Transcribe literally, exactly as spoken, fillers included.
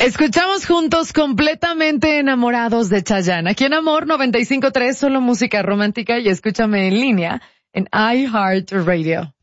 Escuchamos juntos Completamente Enamorados de Chayanne. Aquí en Amor noventa y cinco punto tres, solo música romántica, y escúchame en línea en iHeartRadio.